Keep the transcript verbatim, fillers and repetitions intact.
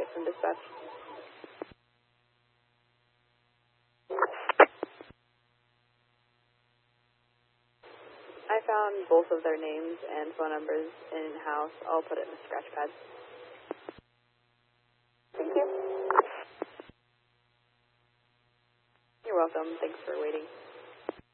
from dispatch. I found both of their names and phone numbers in-house. I'll put it in the scratch pad. Thank you. You're welcome. Thanks for waiting.